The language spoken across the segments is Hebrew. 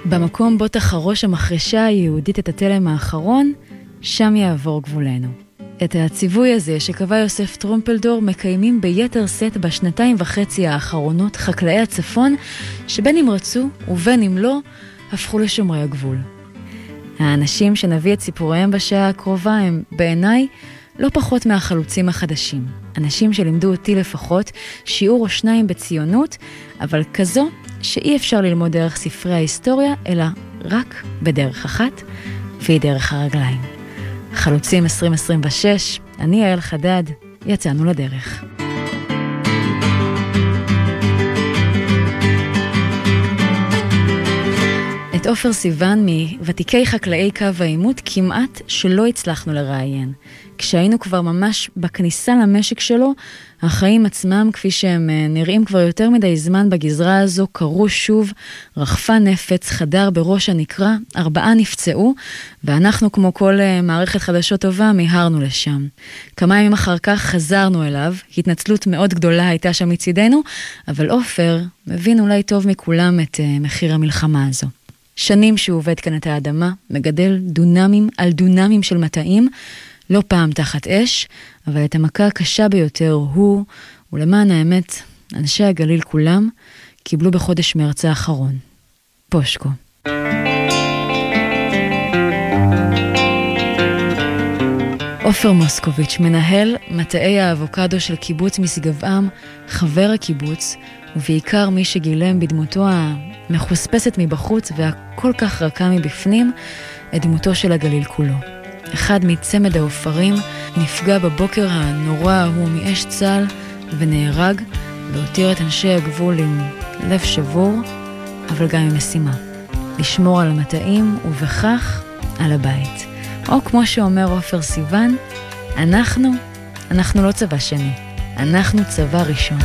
במקום בו תחרוש המחרשה היהודית את התלם האחרון, שם יעבור גבולנו. את הציווי הזה שקבע יוסף טרומפלדור מקיימים ביתר סט בשנתיים וחצי האחרונות חקלאי הצפון, שבין אם רצו ובין אם לא, הפכו לשומרי הגבול. האנשים שנביא את סיפוריהם בשעה הקרובה הם בעיניי לא פחות מהחלוצים החדשים. אנשים שלימדו אותי לפחות שיעור או שניים בציונות, אבל כזו שאי אפשר ללמוד דרך ספרי ההיסטוריה, אלא רק בדרך אחת, והיא דרך הרגליים. חלוצים 2026, אני יעל חדד, יצאנו לדרך. את עופר סיוון מוותיקי חקלאי קו העימות כמעט שלא הצלחנו לראיין. כשהיינו כבר ממש בכניסה למשק שלו, החיים עצמם, כפי שהם נראים כבר יותר מדי זמן בגזרה הזו, קרו שוב, רחפה נפץ, חדר בראש הנקרה, 4 נפצעו, ואנחנו כמו כל מערכת חדשות טובה מיהרנו לשם. כמה ימים אחר כך חזרנו אליו, התנצלות מאוד גדולה הייתה שם מצידנו, אבל עופר מבין אולי טוב מכולם את מחיר המלחמה הזו. שנים שהוא עובד כאן את האדמה, מגדל דונמים על דונמים של מטעים, לא פעם תחת אש, אבל את המכה הקשה ביותר הוא, ולמען האמת, אנשי הגליל כולם, קיבלו בחודש מרץ האחרון. פושקו. עופר מוסקוביץ', מנהל מטעי האבוקדו של קיבוץ משגב-עם, חבר הקיבוץ, ובעיקר מי שגילם בדמותו המחוספסת מבחוץ והכל כך רכה מבפנים, את דמותו של הגליל כולו. אחד מצמד האופרים נפגע בבוקר הנורא ההוא מאש צה"ל ונהרג, והותיר את אנשי הגבול עם לב שבור, אבל גם עם משימה. לשמור על המטעים ובכך על הבית. או כמו שאומר עופר סיוון, אנחנו לא צבא שני, אנחנו צבא ראשון.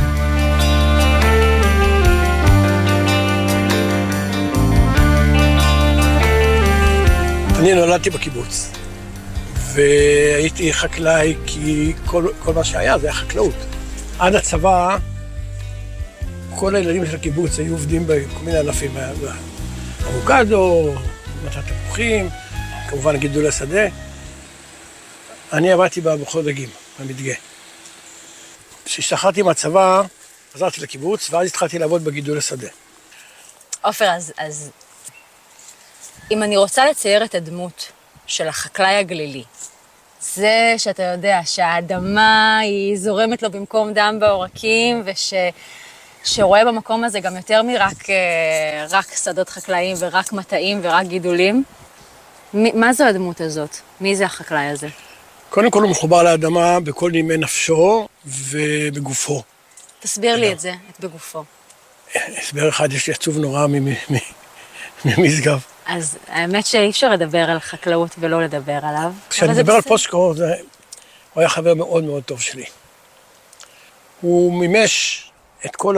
אני נולדתי בקיבוץ, והייתי חקלאי כי כל מה שהיה זה היה חקלאות. עד הצבא, כל הילדים של הקיבוץ היו עובדים בכל מיני ענפים, אבוקדו, מטעת תפוחים, כמובן גידולי שדה. אני עבדתי במחוז דגים, במדגה. כשהשתחררתי מהצבא, חזרתי לקיבוץ, ואז התחלתי לעבוד בגידולי שדה. עופר, אז אם אני רוצה לצייר את הדמות של החקלאי הגלילי, זה שאתה יודע שהאדמה היא זורמת לו במקום דם בעורקים, שרואה במקום הזה גם יותר רק שדות חקלאיים ורק מטעים ורק גידולים. מה זו הדמות הזאת? מי זה החקלאי הזה? קודם כל הוא מחובר לאדמה בכל נימי נפשו ובגופו. תסביר לי את זה, את בגופו. הסבר אחד, יש לי עצוב נורא ממשגב. אז האמת שאי אפשר לדבר על חקלאות ולא לדבר עליו. כשאני מדבר על פושקו, הוא היה חבר מאוד מאוד טוב שלי. הוא מימש את כל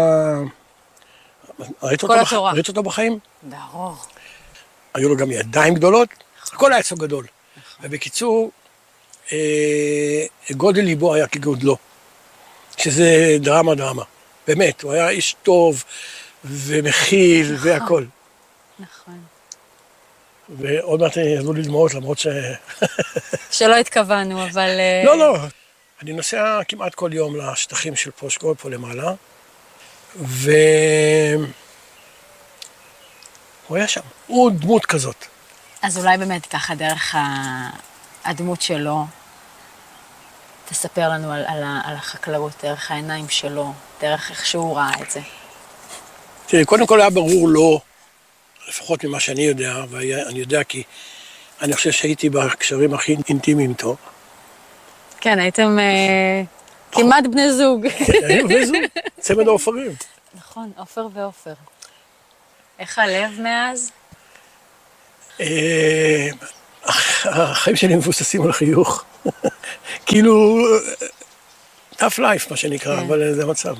ראית אותו בחיים? ברור. היו לו גם ידיים גדולות, הכל היה אצלו גדול. ובקיצור, גודל ליבו היה כגודלו, שזה דרמה. באמת, הוא היה איש טוב ומכיל והכל. נכון. ועוד מעט יעזבו לי דמעות, למרות שלא התכוונו, אבל לא. אני נוסע כמעט כל יום לשטחים של פושקו, פה למעלה, והוא היה שם. הוא דמות כזאת. אז אולי באמת ככה דרך הדמות שלו, תספר לנו על החקלאות, דרך העיניים שלו, דרך איך שהוא ראה את זה. תראי, קודם כל היה ברור לו, לפחות ממה שאני יודע, ואני יודע כי אני חושב שהייתי בקשרים הכי אינטימיים איתו. כן, הייתם כמעט בני זוג. היינו בני זוג, צמד האופרים. נכון, עופר ועופר. איך הלב מאז? החיים שלי מבוססים על חיוך. כאילו, tough life, מה שנקרא, אבל זה המצב.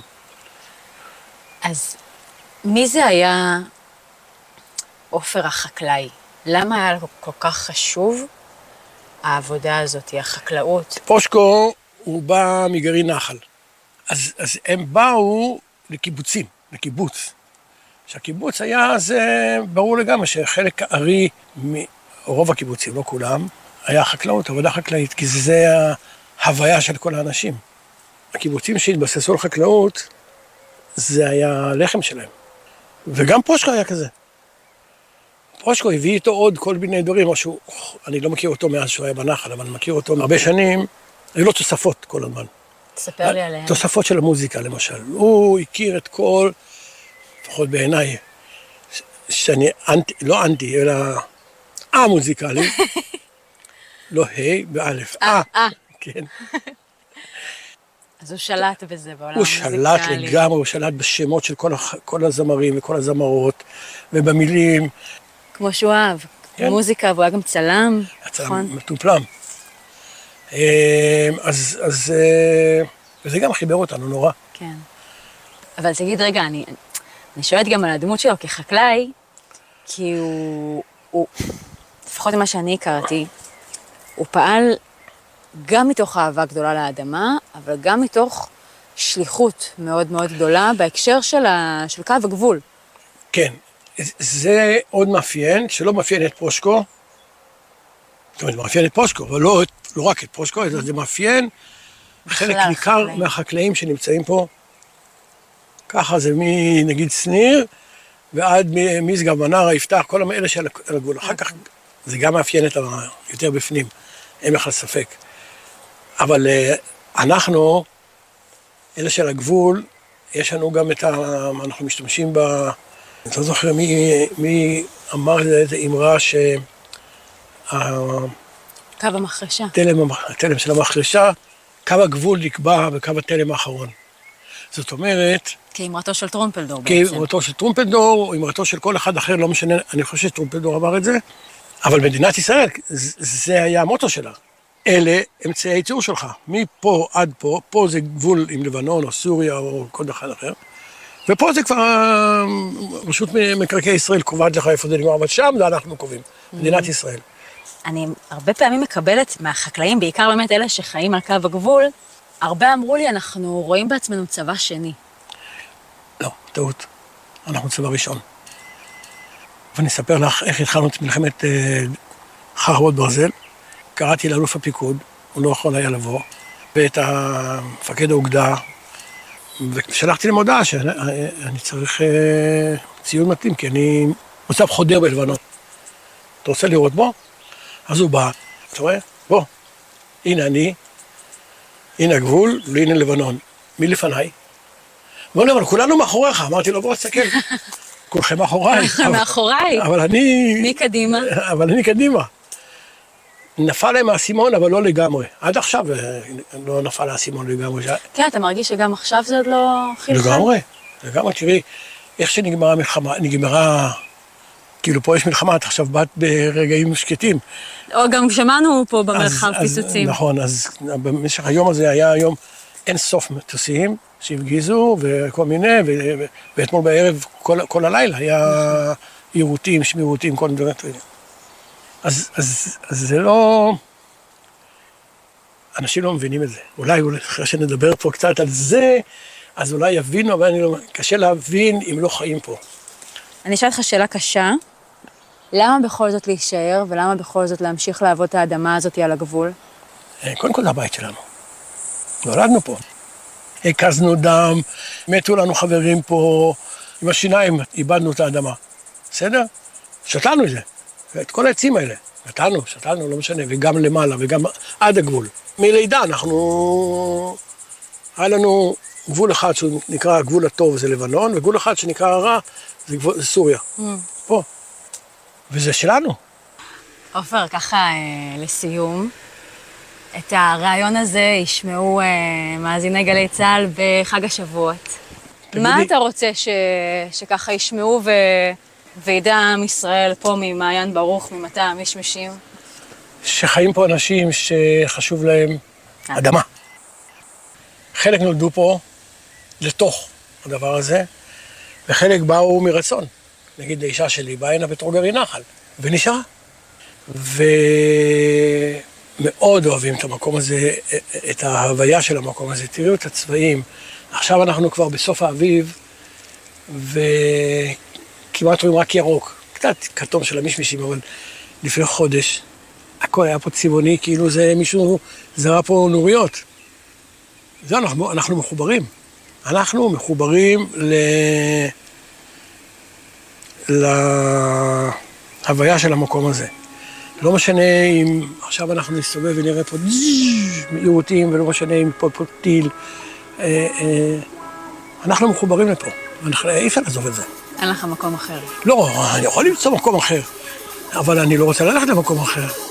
אז מי זה היה עופר החקלאי? למה היה לו כל כך חשוב העבודה הזאת, החקלאות? פושקו הוא בא מגרעין נחל. אז הם באו לקיבוץ. שהקיבוץ היה, זה ברור לגמרי שחלק הארי, רוב הקיבוצים, לא כולם, היה חקלאות, עבודה חקלאית, כי זה ההוויה של כל האנשים. הקיבוצים שהתבססו על חקלאות, זה היה הלחם שלהם. וגם פושקו היה כזה. פושקו הביא איתו עוד כל מיני דברים, משהו, אני לא מכיר אותו מאז שהוא היה בנחל, אבל אני מכיר אותו הרבה שנים, היו לו תוספות כל הזמן. תספר לי עליהם. תוספות של המוזיקה, למשל. הוא הכיר את כל, לפחות בעיניי, שאני לא אנטי, אלא מוזיקלי. לא באלף. כן. אז הוא שלט בזה בעולם הוא המוזיקלי. שלט לגמרי, הוא שלט בשמות של כל הזמרים וכל הזמרות, ובמילים. כמו שהוא אהב. כן. מוזיקה, והוא היה גם צלם, נכון? מטופלם. אז וזה גם חיבר אותנו נורא. כן. אבל תגיד, רגע, אני שואלת גם על הדמות שלו כחקלאי, כי הוא לפחות ממה שאני הכרתי, הוא פעל גם מתוך אהבה גדולה לאדמה, אבל גם מתוך שליחות מאוד מאוד גדולה בהקשר של קו הגבול. כן, זה עוד מאפיין, שלא מאפיין את פושקו, זאת אומרת, מאפיין את פושקו, אבל לא רק את פושקו, זה מאפיין חלק ניכר מהחקלאים שנמצאים פה. ככה זה נגיד שניר, ועד משגב מנרה, יפתח, כל אלה של הגבול. אחר כך זה גם מאפיין את יותר בפנים, אין בכלל ספק. אבל אנחנו, אלה של הגבול, יש לנו גם אנחנו משתמשים אני לא זוכר מי אמר איזה אמרה קו המחרשה. התלם של המחרשה, קו הגבול נקבע בקו התלם האחרון. זאת אומרת... כאמרתו של טרומפלדור בעצם. כאמרתו של טרומפלדור, או אמרתו של כל אחד אחר, לא משנה, אני חושב שטרומפלדור אמר את זה, אבל מדינת ישראל, זה היה המוטו שלה. אלה אמצעי הייצור שלך, מפה עד פה, פה זה גבול עם לבנון או סוריה או כל אחד אחר, ופה זה כבר רשות מקרקעי ישראל קובעת לך איפה זה נגמר, אבל שם זה אנחנו קובעים, מדינת ישראל. אני הרבה פעמים מקבלת מהחקלאים, בעיקר באמת אלה שחיים על קו הגבול, הרבה אמרו לי, אנחנו רואים בעצמנו צבא שני. לא, טעות. אנחנו צבא ראשון. ואני אספר לך איך התחלנו את מלחמת חרבות ברזל. קראתי לאלוף הפיקוד, הוא לא יכול היה לבוא, ואת מפקד האוגדה, ושלחתי להם הודעה שאני צריך ציון מתאים, כי אני מוצב חודר בלבנון. אתה רוצה לראות בו? אז הוא בא, אתה רואה? בוא, הנה אני, הנה הגבול, והנה לבנון. מי לפניי? בוא נראה, אבל כולנו מאחוריך. אמרתי לו, בוא תסתכל. כולכם מאחוריי. מאחוריי. אבל אני... מי קדימה? אבל אני קדימה. נפל להם האסימון, אבל לא לגמרי. עד עכשיו לא נפל האסימון לגמרי. כן, אתה מרגיש שגם עכשיו זה עוד לא חלחל? לגמרי, תראי, איך שנגמרה המלחמה, כאילו פה יש מלחמה, את עכשיו באת ברגעים שקטים. או גם שמענו פה במרחב פיצוצים. נכון, אז במשך היום הזה היה היום אין סוף מטוסים שהפגיזו וכל מיני, ואתמול בערב כל הלילה היה עירותים, שמירותים, כל מיני. אז זה לא... אנשים לא מבינים את זה. אולי אחרי שנדבר פה קצת על זה, אז אולי יבינו, אבל קשה להבין אם לא חיים פה. אני אשאל אותך שאלה קשה. למה בכל זאת להישאר, ולמה בכל זאת להמשיך לעבוד את האדמה הזאת על הגבול? קודם כל זה הבית שלנו. נולדנו פה. הקזנו דם, מתו לנו חברים פה, עם השיניים איבדנו את האדמה. בסדר? שתלנו את זה. ואת כל העצים האלה. שתלנו, לא משנה, וגם למעלה, וגם עד הגבול. מלידה אנחנו... היה לנו גבול אחד שנקרא הגבול הטוב, זה לבנון, וגבול אחד שנקרא הרע, זה סוריה. פה. וזה שלנו. עופר, ככה לסיום, את הרעיון הזה ישמעו מאזיני גלי צה"ל בחג השבועות. מה אתה רוצה שככה ישמעו וידע עם ישראל פה ממעיין ברוך, ממטע המשמשים? שחיים פה אנשים שחשוב להם אדמה. חלק נולדו פה לתוך הדבר הזה, וחלק באו מרצון. נגיד, האישה שלי באה הנה בתור גרעין נחל, ונשארה. ומאוד אוהבים את המקום הזה, את ההוויה של המקום הזה. תראו את הצבעים. עכשיו אנחנו כבר בסוף האביב, כמעט רואים רק ירוק. קצת כתום של המשמישים, אבל לפני חודש, הכל היה פה צבעוני, כאילו זה מישהו זרה פה נוריות. זה אנחנו מחוברים. אנחנו מחוברים להוויה של המקום הזה. לא משנה אם עכשיו אנחנו נסתובב ונראה פה מיעוטים, ולא משנה אם פה טיל. אנחנו מחוברים לפה. אי אפשר לעזוב את זה. אין לך מקום אחר. לא, אני יכול למצוא מקום אחר, אבל אני לא רוצה ללכת למקום אחר.